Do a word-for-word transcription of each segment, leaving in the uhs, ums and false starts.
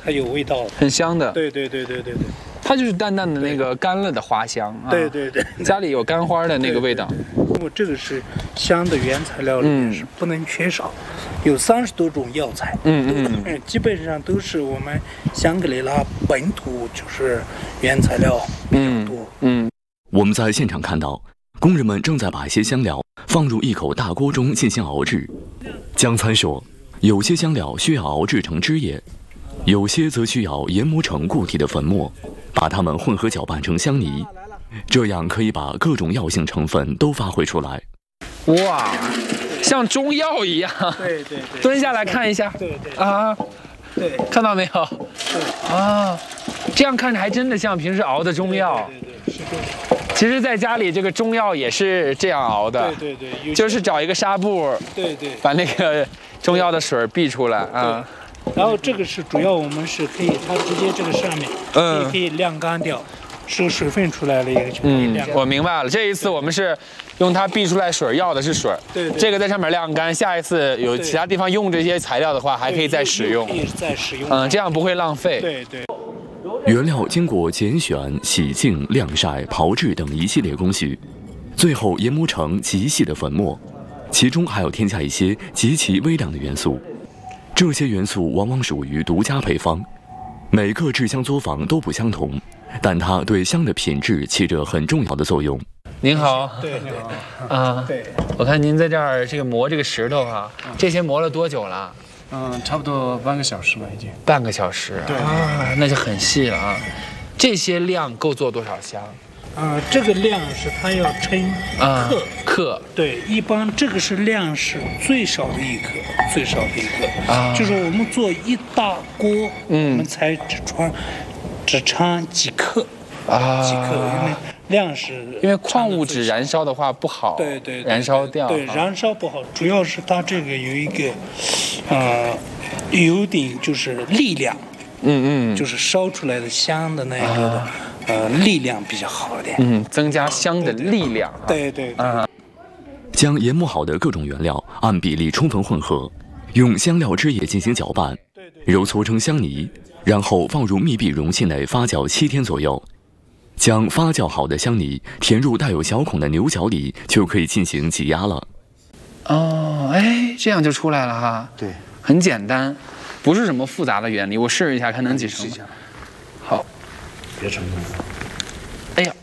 它有味道了， 很香的。 对对对对对对， 它就是淡淡的那个干了的花香啊。 对对对， 家里有干花的那个味道。 因为这个是香的原材料里面是不能缺少，有三十多种药材， 嗯嗯嗯，基本上都是我们香格里拉本土就是原材料比较多。 嗯，嗯我们在现场看到，工人们正在把一些香料放入一口大锅中进行熬制。江参说，有些香料需要熬制成汁液，有些则需要研磨成固体的粉末，把它们混合搅拌成香泥，这样可以把各种药性成分都发挥出来。 哇，像中药一样。 对对对， 蹲下来看一下。 对对啊， 对， 看到没有？ 对啊，这样看着还真的像平时熬的中药。 对对对，是这样。 其实，在家里这个中药也是这样熬的。 对对对， 就是找一个纱布， 对对， 把那个中药的水避出来啊。 然后这个是主要我们是可以，它直接这个上面， 嗯， 也可以晾干掉，是水分出来了一个就可以晾干。 我明白了，这一次我们是用它避出来水，要的是水。 对对。 这个在上面晾干，下一次有其他地方用这些材料的话，还可以再使用。 可以再使用。 嗯，这样不会浪费。 对对。 原料经过拣选、洗净、晾晒、炮制等一系列工序，最后研磨成极细的粉末，其中还要添加一些极其微量的元素。这些元素往往属于独家配方，每个制香作坊都不相同，但它对香的品质起着很重要的作用。 您好。 对对。 啊， 对。 我看您在这儿这个磨这个石头哈，这些磨了多久了？ 嗯，差不多半个小时吧，已经。 半个小时。 对啊，那就很细了啊。这些量够做多少香？ 啊、呃，这个量是它要称克、 啊、克。 对，一般这个是量是最少的一克，最少的一克。 啊， 就是我们做一大锅， 嗯， 我们才只穿只掺几克。 啊， 几克，因为量是因为矿物质燃烧的话不好， 对对， 燃烧掉， 对，燃烧不好，主要是它这个有一个，呃，有点就是力量， 嗯嗯， 就是烧出来的香的那个的，呃，力量比较好一点， 嗯，增加香的力量， 对对啊， 将研磨好的各种原料按比例充分混合，用香料汁液进行搅拌，揉搓成香泥，然后放入密闭容器内发酵七天左右。将发酵好的香泥填入带有小孔的牛角里，就可以进行挤压了。 哦，哎，这样就出来了哈。 对， 很简单，不是什么复杂的原理。我试一下，看能挤成。好， 别成功。 哎呀，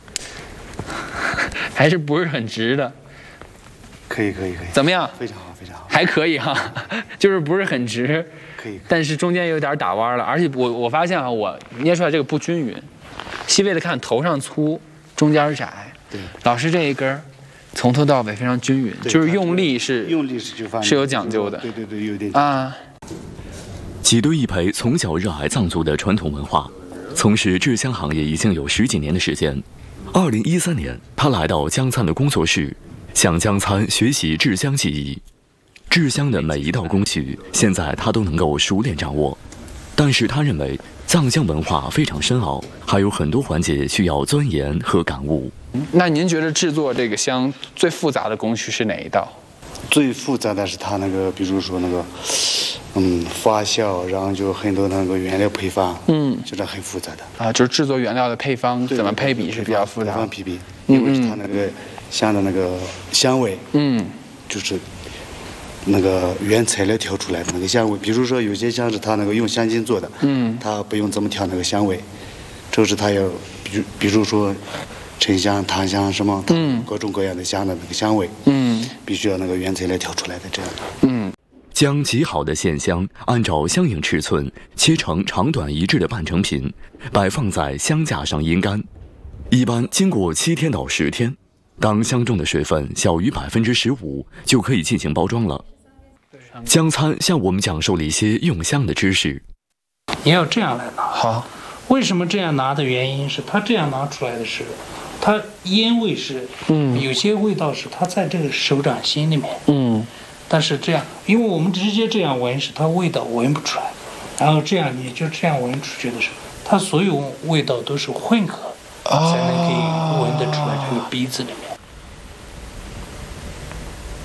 还是不是很直的。 可以可以可以。 怎么样？ 非常好非常好。 还可以哈，就是不是很直。 可以。 但是中间有点打弯了，而且我我发现啊，我捏出来这个不均匀。细微的看，头上粗，中间窄。 对， 老师这一根，从头到尾非常均匀，就是用力是用力是就放是有讲究的。 对对对，有点啊。 吉堆一培从小热爱藏族的传统文化，从事制香行业已经有十几年的时间。二零一三年，他来到江参的工作室，向江参学习制香技艺。制香的每一道工序，现在他都能够熟练掌握。但是他认为，藏香文化非常深奥，还有很多环节需要钻研和感悟。 那您觉得制作这个香最复杂的工序是哪一道？ 最复杂的是它那个，比如说那个，嗯，发酵，然后就很多那个原料配方， 嗯， 这是很复杂的啊，就是制作原料的配方怎么配比是比较复杂的。 配比，因为是它那个香的那个香味， 嗯， 就是那个原材料调出来的那个香味。比如说有些香是它那个用香精做的， 嗯， 它不用这么调那个香味，这是它要，比如比如说沉香、檀香什么，嗯，各种各样的香的那个香味， 嗯， 必须要那个原材料调出来的这样的， 嗯。 将极好的线香按照相应尺寸切成长短一致的半成品，摆放在香架上阴干。一般经过七天到十天，当香中的水分小于百分之十五，就可以进行包装了。江参向我们讲述了一些用香的知识。 你要这样来拿。 好， 为什么这样拿的原因是，它这样拿出来的是，它烟味是， 嗯， 有些味道是它在这个手掌心里面， 嗯。 但是这样，因为我们直接这样闻，是它味道闻不出来，然后这样你就这样闻出去的时候，它所有味道都是混合， 哦、 才能可以闻得出来这个鼻子里面。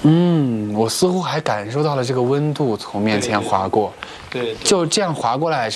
嗯，我似乎还感受到了这个温度从面前划过， 对，对对就这样划过来